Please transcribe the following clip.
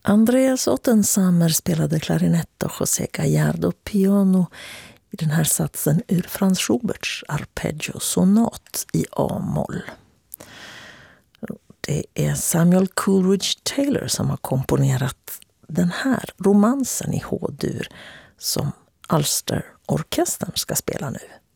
Andreas Ottensamer spelade klarinett och José Gallardo piano i den här satsen ur Franz Schuberts arpeggio-sonat i A-moll. Det är Samuel Coleridge Taylor som har komponerat den här romansen i H-dur som Ulster-orkestern ska spela nu.